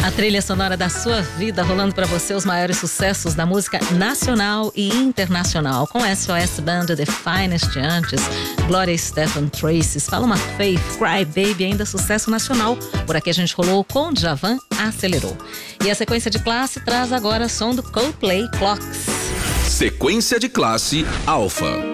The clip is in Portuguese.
A trilha sonora da sua vida, rolando pra você os maiores sucessos da música nacional e internacional. Com SOS Band, The Finest antes, Gloria Estefan, Traces, Paloma Faith, Cry Baby, ainda sucesso nacional. Por aqui a gente rolou com Djavan, Acelerou. E a sequência de classe traz agora som do Coldplay, Clocks. Sequência de classe Alfa.